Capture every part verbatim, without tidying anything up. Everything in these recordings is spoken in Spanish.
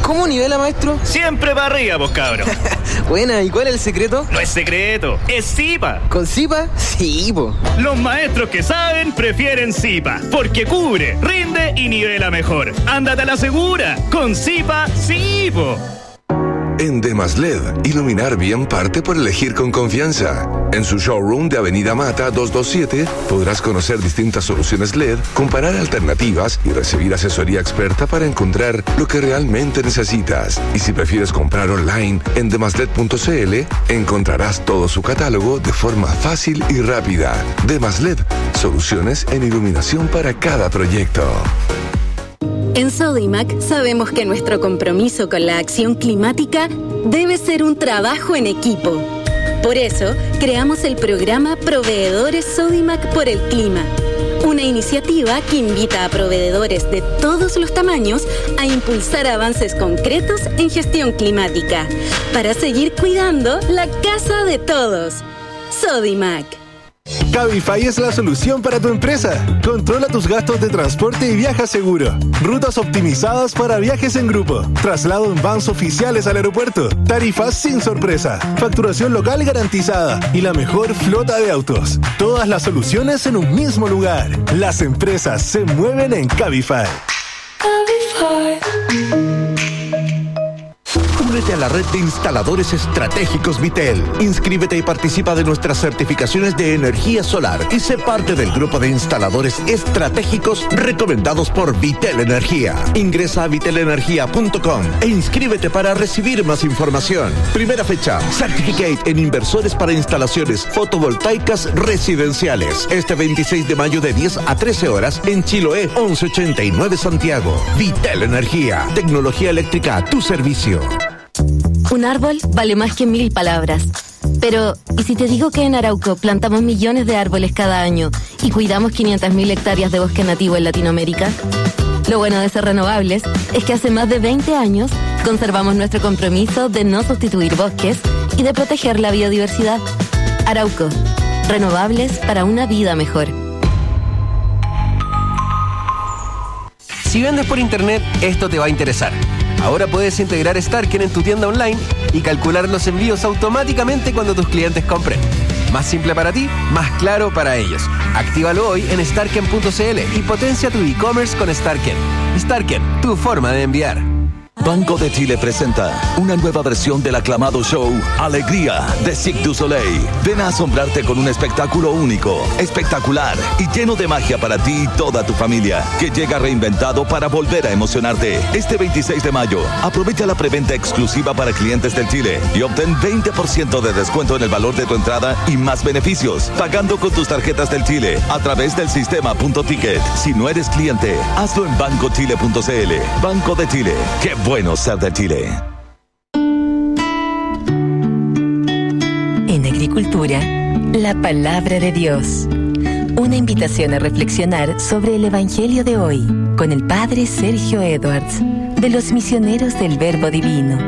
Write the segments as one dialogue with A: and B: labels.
A: ¿Cómo nivela, maestro?
B: Siempre para arriba, vos cabros.
A: Buena, ¿y cuál es el secreto?
B: No es secreto, es Zipa.
A: ¿Con Zipa? Sí, po.
B: Los maestros que saben prefieren Zipa, porque cubre, rinde y nivela mejor. Ándate a la segura, con Zipa, sí, po.
C: En Demasled, iluminar bien parte por elegir con confianza. En su showroom de Avenida Mata doscientos veintisiete podrás conocer distintas soluciones L E D, comparar alternativas y recibir asesoría experta para encontrar lo que realmente necesitas. Y si prefieres comprar online en demasled punto c l, encontrarás todo su catálogo de forma fácil y rápida. Demasled, soluciones en iluminación para cada proyecto.
D: En Sodimac sabemos que nuestro compromiso con la acción climática debe ser un trabajo en equipo. Por eso, creamos el programa Proveedores Sodimac por el Clima, una iniciativa que invita a proveedores de todos los tamaños a impulsar avances concretos en gestión climática, para seguir cuidando la casa de todos. Sodimac.
E: Cabify es la solución para tu empresa. Controla tus gastos de transporte y viaja seguro. Rutas optimizadas para viajes en grupo. Traslado en vans oficiales al aeropuerto. Tarifas sin sorpresa. Facturación local garantizada. Y la mejor flota de autos. Todas las soluciones en un mismo lugar. Las empresas se mueven en Cabify.
F: Cabify. Únete a la red de instaladores estratégicos Vitel. Inscríbete y participa de nuestras certificaciones de energía solar y sé parte del grupo de instaladores estratégicos recomendados por Vitel Energía. Ingresa a vitel energía punto com e inscríbete para recibir más información. Primera fecha, Certificate en inversores para instalaciones fotovoltaicas residenciales. Este veintiséis de mayo de diez a trece horas en Chiloé once ochenta y nueve Santiago. Vitel Energía. Tecnología eléctrica a tu servicio.
G: Un árbol vale más que mil palabras. Pero, ¿y si te digo que en Arauco plantamos millones de árboles cada año y cuidamos quinientas mil hectáreas de bosque nativo en Latinoamérica? Lo bueno de ser renovables es que hace más de veinte años conservamos nuestro compromiso de no sustituir bosques y de proteger la biodiversidad. Arauco, renovables para una vida mejor.
H: Si vendes por internet, esto te va a interesar. Ahora puedes integrar Starken en tu tienda online y calcular los envíos automáticamente cuando tus clientes compren. Más simple para ti, más claro para ellos. Actívalo hoy en starken punto c l y potencia tu e-commerce con Starken. Starken, tu forma de enviar.
I: Banco de Chile presenta una nueva versión del aclamado show Alegría de Cirque du Soleil. Ven a asombrarte con un espectáculo único, espectacular y lleno de magia para ti y toda tu familia, que llega reinventado para volver a emocionarte. Este veintiséis de mayo, aprovecha la preventa exclusiva para clientes del Chile y obtén veinte por ciento de descuento en el valor de tu entrada y más beneficios, pagando con tus tarjetas del Chile a través del sistema Punto Ticket. Si no eres cliente, hazlo en banco chile punto c l. Banco de Chile. ¡Qué bueno ser de Chile!
J: En agricultura, la palabra de Dios. Una invitación a reflexionar sobre el Evangelio de hoy con el Padre Sergio Edwards, de los Misioneros del Verbo Divino.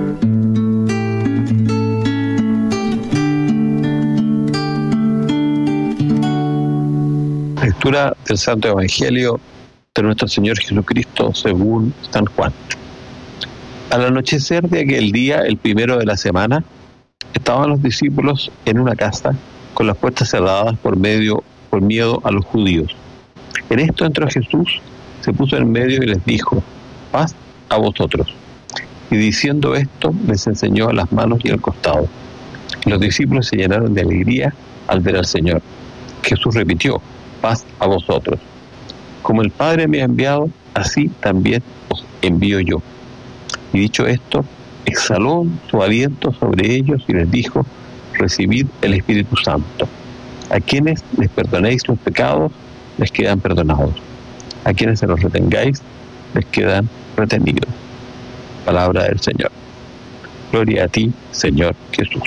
K: Lectura del Santo Evangelio de nuestro Señor Jesucristo según San Juan. Al anochecer de aquel día, el primero de la semana, estaban los discípulos en una casa con las puertas cerradas por medio, por miedo a los judíos. En esto entró Jesús, se puso en medio y les dijo: paz a vosotros. Y diciendo esto, les enseñó las manos y el costado. Los discípulos se llenaron de alegría al ver al Señor. Jesús repitió: paz a vosotros. Como el Padre me ha enviado, así también os envío yo. Y dicho esto, exhaló su aliento sobre ellos y les dijo: recibid el Espíritu Santo. A quienes les perdonéis los pecados, les quedan perdonados. A quienes se los retengáis, les quedan retenidos. Palabra del Señor. Gloria a ti, Señor Jesús.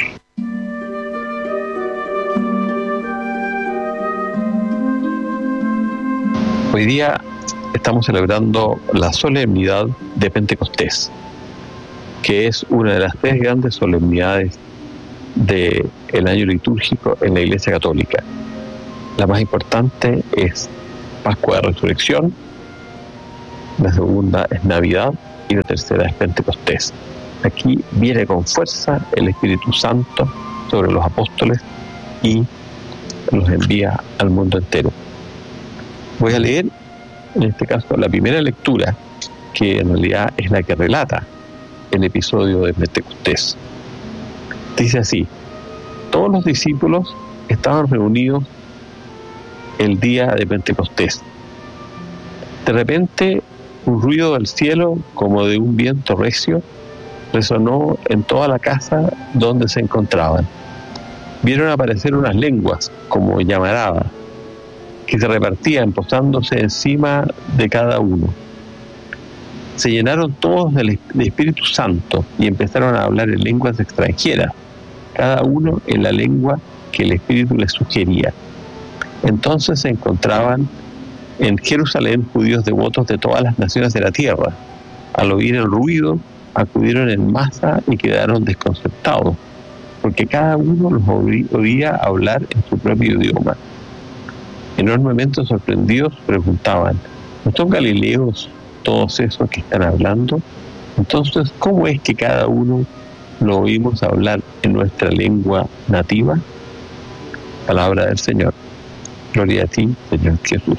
K: Hoy día estamos celebrando la solemnidad de Pentecostés, que es una de las tres grandes solemnidades del año litúrgico en la Iglesia Católica. La más importante es Pascua de Resurrección, la segunda es Navidad y la tercera es Pentecostés. Aquí viene con fuerza el Espíritu Santo sobre los apóstoles y los envía al mundo entero. Voy a leer, en este caso, la primera lectura, que en realidad es la que relata el episodio de Pentecostés. Dice así: todos los discípulos estaban reunidos el día de Pentecostés. De repente, un ruido del cielo, como de un viento recio, resonó en toda la casa donde se encontraban. Vieron aparecer unas lenguas, como llamaradas, que se repartían posándose encima de cada uno. Se llenaron todos del Espíritu Santo y empezaron a hablar en lenguas extranjeras, cada uno en la lengua que el Espíritu les sugería. Entonces se encontraban en Jerusalén judíos devotos de todas las naciones de la tierra. Al oír el ruido, acudieron en masa y quedaron desconcertados, porque cada uno los oía hablar en su propio idioma. Enormemente sorprendidos preguntaban: ¿no son galileos todos esos que están hablando? Entonces, ¿cómo es que cada uno lo oímos hablar en nuestra lengua nativa? Palabra del Señor. Gloria a ti, Señor Jesús.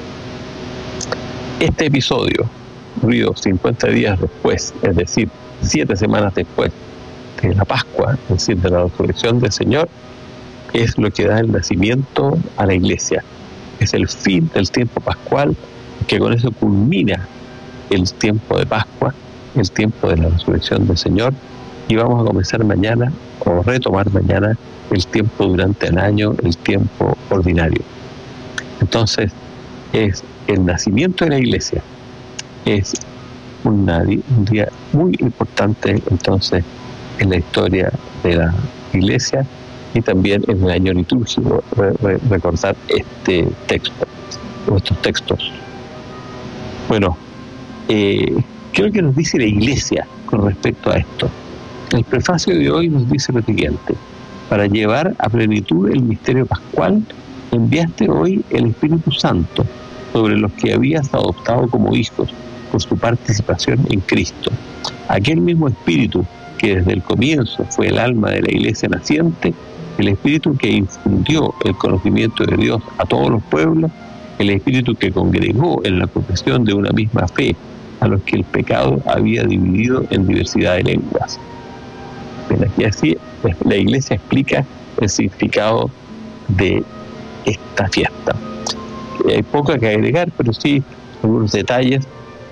K: Este episodio, ocurrido cincuenta días después, es decir, siete semanas después de la Pascua, es decir, de la resurrección del Señor, es lo que da el nacimiento a la Iglesia. Es el fin del tiempo pascual, que con eso culmina el tiempo de Pascua, el tiempo de la resurrección del Señor, y vamos a comenzar mañana, o retomar mañana, el tiempo durante el año, el tiempo ordinario. Entonces, es el nacimiento de la Iglesia, es una, un día muy importante entonces en la historia de la Iglesia y también en el año litúrgico, re, re, recordar este texto, o estos textos. Bueno, eh, ¿qué es lo que nos dice la Iglesia con respecto a esto? El prefacio de hoy nos dice lo siguiente: para llevar a plenitud el misterio pascual, enviaste hoy el Espíritu Santo sobre los que habías adoptado como hijos por su participación en Cristo. Aquel mismo Espíritu que desde el comienzo fue el alma de la Iglesia naciente, el Espíritu que infundió el conocimiento de Dios a todos los pueblos, el Espíritu que congregó en la profesión de una misma fe a los que el pecado había dividido en diversidad de lenguas. Pero aquí así la Iglesia explica el significado de esta fiesta. Hay poco que agregar, pero sí algunos detalles.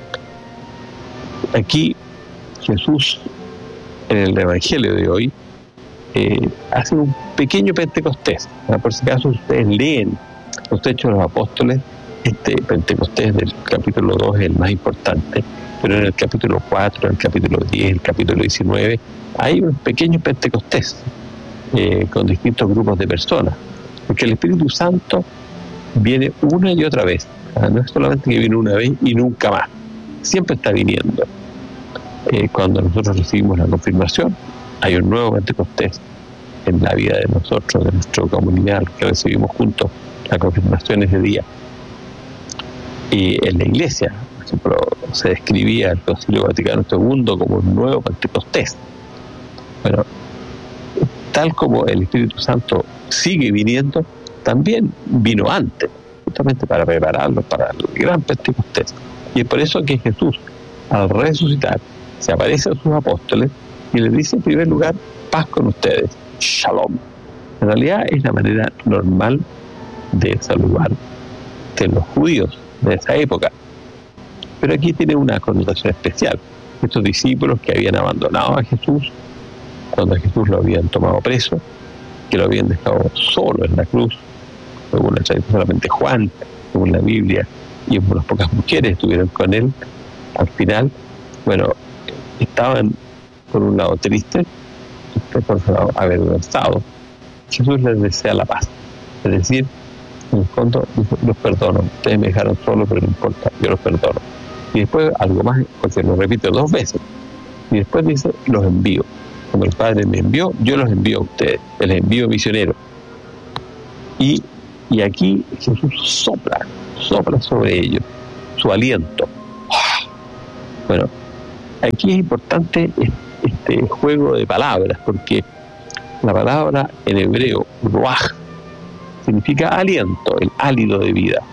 K: Aquí Jesús, en el Evangelio de hoy, eh, hace un pequeño Pentecostés. Por si acaso ustedes leen los Hechos de los Apóstoles, este Pentecostés del capítulo dos es el más importante, pero en el capítulo cuatro, en el capítulo diez, el capítulo diecinueve, hay un pequeño Pentecostés eh, con distintos grupos de personas, porque el Espíritu Santo viene una y otra vez. No es solamente que viene una vez y nunca más, siempre está viniendo. Eh, cuando nosotros recibimos la confirmación, hay un nuevo Pentecostés en la vida de nosotros, de nuestra comunidad, que recibimos juntos la confirmación ese día. Y en la Iglesia, por ejemplo, se describía el Concilio Vaticano segundo como un nuevo Pentecostés. Bueno, tal como el Espíritu Santo sigue viniendo, también vino antes, justamente para prepararlo para el gran Pentecostés. Y es por eso que Jesús, al resucitar, se aparece a sus apóstoles y les dice en primer lugar: paz con ustedes, shalom. En realidad es la manera normal de saludar de los judíos de esa época, pero aquí tiene una connotación especial. Estos discípulos que habían abandonado a Jesús cuando a Jesús lo habían tomado preso, que lo habían dejado solo en la cruz, según la tradición solamente Juan, según la Biblia, y unas pocas mujeres estuvieron con él al final. Bueno, estaban por un lado tristes, por otro lado avergonzados. Jesús les desea la paz, es decir, en el fondo los perdono, ustedes me dejaron solo, pero no importa, yo los perdono. Y después algo más, porque lo repito dos veces, y después dice: los envío, como el Padre me envió, yo los envío a ustedes, les envío misioneros. Y, y aquí Jesús sopla, sopla sobre ellos su aliento. Bueno, aquí es importante este juego de palabras, porque la palabra en hebreo, ruaj, significa aliento, el hálito de vida.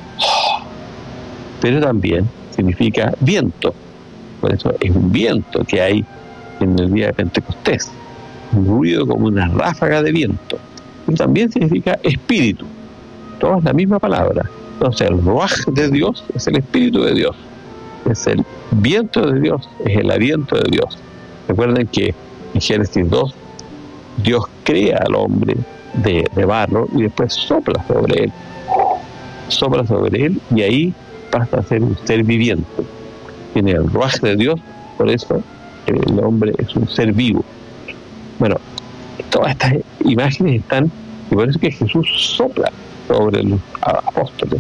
K: Pero también significa viento. Por eso es un viento que hay en el día de Pentecostés. Un ruido como una ráfaga de viento. Pero también significa espíritu. Todo es la misma palabra. Entonces el ruaj de Dios es el espíritu de Dios. Es el viento de Dios, es el aliento de Dios. Recuerden que en Génesis dos, Dios crea al hombre de, de barro y después sopla sobre él. Sopla sobre él y ahí pasa a ser un ser viviente. Tiene el ruaj de Dios, por eso el hombre es un ser vivo. Bueno, todas estas imágenes están, y por eso que Jesús sopla sobre los apóstoles.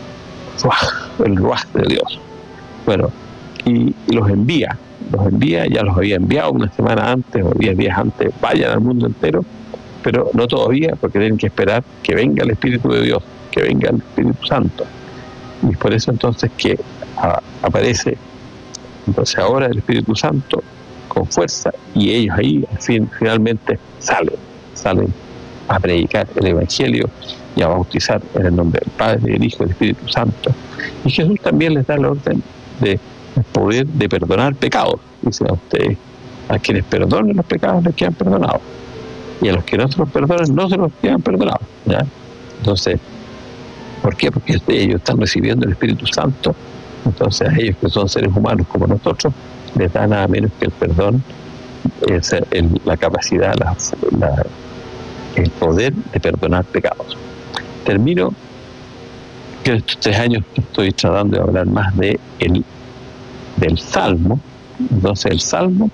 K: El ruaj de Dios. Bueno, y, y los envía, los envía, ya los había enviado una semana antes o diez días antes, vayan al mundo entero, pero no todavía, porque tienen que esperar que venga el Espíritu de Dios, que venga el Espíritu Santo. Y por eso entonces que a, aparece entonces ahora el Espíritu Santo con fuerza, y ellos ahí al fin, finalmente salen, salen a predicar el Evangelio y a bautizar en el nombre del Padre, del Hijo y del Espíritu Santo. Y Jesús también les da la orden de el poder de perdonar pecados. Dice a ustedes, a quienes perdonen los pecados les quedan perdonados, y a los que no se los perdonen no se los quedan perdonados, ¿ya? Entonces, ¿por qué? Porque ellos están recibiendo el Espíritu Santo. Entonces a ellos, que son seres humanos como nosotros, les da nada menos que el perdón, es el, la capacidad, la, la, el poder de perdonar pecados. Termino que en estos tres años estoy tratando de hablar más de el, del Salmo. Entonces el Salmo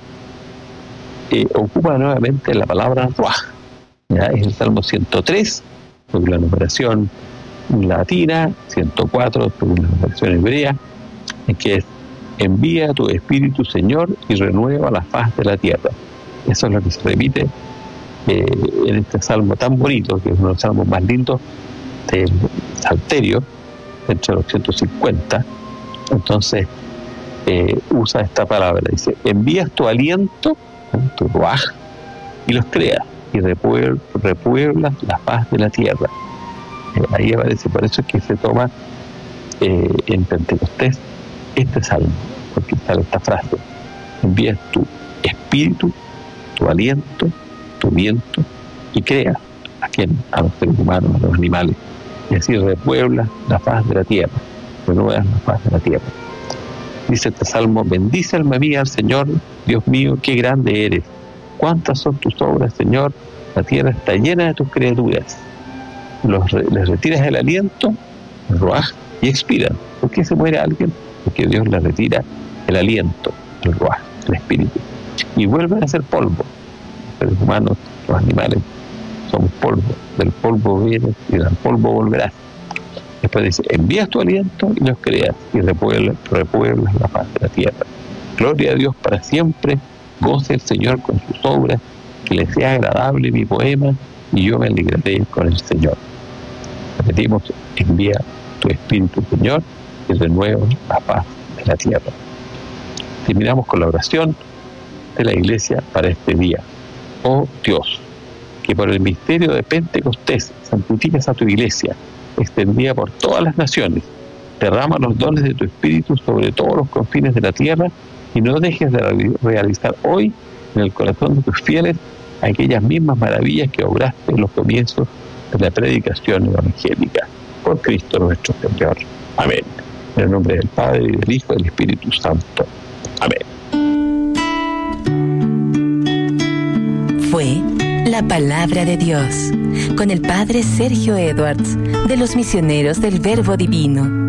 K: eh, ocupa nuevamente la palabra ruaj, ¿ya? Es el Salmo ciento tres, con la numeración latina, ciento cuatro, con la numeración hebrea, en que es: envía tu Espíritu, Señor, y renueva la faz de la tierra. Eso es lo que se repite eh, en este salmo tan bonito, que es uno de los salmos más lindos del Salterio, entre los ciento cincuenta. Entonces eh, usa esta palabra, dice: envías tu aliento, tu ruaj, y los creas, y repueblas, repueblas la faz de la tierra. Eh, ahí aparece, por eso es que se toma eh, en Pentecostés este salmo, porque sale esta frase: envías tu espíritu, tu aliento, tu viento, y crea a quien, a los seres humanos, a los animales, y así repuebla la faz de la tierra, renuevas la faz de la tierra. Dice este salmo: bendice alma mía al Señor, Dios mío, qué grande eres, cuántas son tus obras, Señor, la tierra está llena de tus criaturas. Los, les retiras el aliento, el ruaj, y expiran. ¿Por qué se muere alguien? Porque Dios les retira el aliento, el ruaj, el espíritu, y vuelven a ser polvo. Los seres humanos, los animales, somos polvo. Del polvo vienes y del polvo volverás. Después dice: envías tu aliento y los creas, y repueblas, repueblas la faz de la tierra. Gloria a Dios para siempre, goce el Señor con sus obras, que le sea agradable mi poema, y yo me alegraré con el Señor. Repetimos: envía tu Espíritu, Señor, y renueva la paz de la tierra. Terminamos con la oración de la Iglesia para este día. Oh Dios, que por el misterio de Pentecostés santificas a tu Iglesia, extendida por todas las naciones, derrama los dones de tu Espíritu sobre todos los confines de la tierra, y no dejes de realizar hoy en el corazón de tus fieles aquellas mismas maravillas que obraste en los comienzos de la predicación evangélica. Por Cristo nuestro Señor. Amén. En el nombre del Padre, y del Hijo, y del Espíritu Santo. Amén.
J: Fue la palabra de Dios con el Padre Sergio Edwards, de los Misioneros del Verbo Divino.